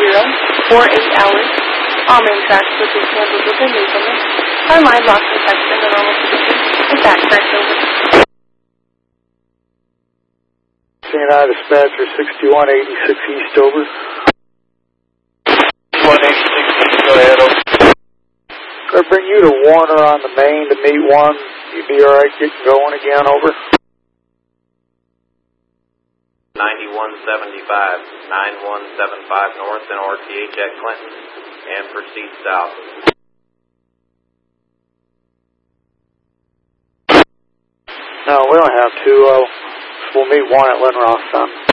for 8 hours. All main tracks will be handled within reason. Our line lock detection in the normal position. Is that correct, over? CNI dispatcher 6186 East, over. 6186 East, go ahead, over. Could I bring you to Warner on the main to meet one? You'd be alright getting going again, over. 9175, 9175 north and RTH at Clinton, and proceed south. No, we don't have to. We'll meet one at Lynn Ross, son.